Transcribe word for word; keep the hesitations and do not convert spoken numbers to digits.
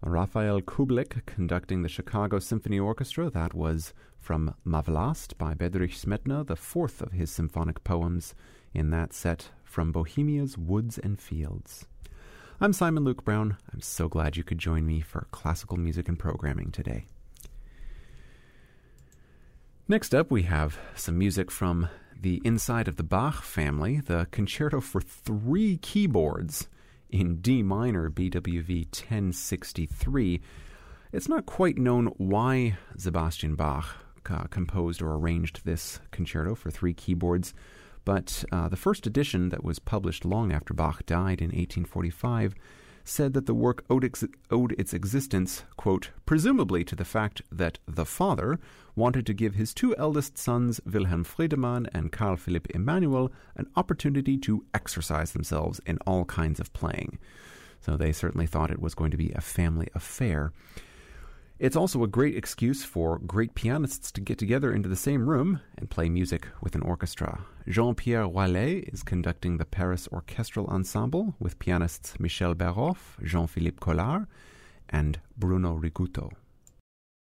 Raphael Kublik conducting the Chicago Symphony Orchestra. That was from Ma Vlast by Bedřich Smetana, the fourth of his symphonic poems in that set from Bohemia's Woods and Fields. I'm Simon Luke Brown. I'm so glad you could join me for classical music and programming today. Next up, we have some music from the inside of the Bach family, the Concerto for Three Keyboards in D minor, B W V ten sixty-three. It's not quite known why Sebastian Bach uh, composed or arranged this concerto for three keyboards, but uh, the first edition that was published long after Bach died in eighteen forty-five said that the work owed, ex- owed its existence, quote, presumably to the fact that the father wanted to give his two eldest sons, Wilhelm Friedemann and Carl Philipp Emanuel, an opportunity to exercise themselves in all kinds of playing. So they certainly thought it was going to be a family affair. It's also a great excuse for great pianists to get together into the same room and play music with an orchestra. Jean-Pierre Wallet is conducting the Paris Orchestral Ensemble with pianists Michel Baroff, Jean-Philippe Collard, and Bruno Riguto.